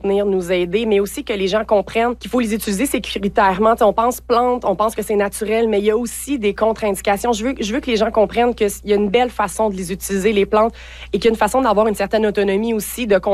soutenir, nous aider, mais aussi que les gens comprennent qu'il faut les utiliser sécuritairement. T'sais, on pense plantes, on pense que c'est naturel, mais il y a aussi des contre-indications. Je veux que les gens comprennent qu'il y a une belle façon de les utiliser, les plantes, et qu'il y a une façon d'avoir une certaine autonomie aussi, de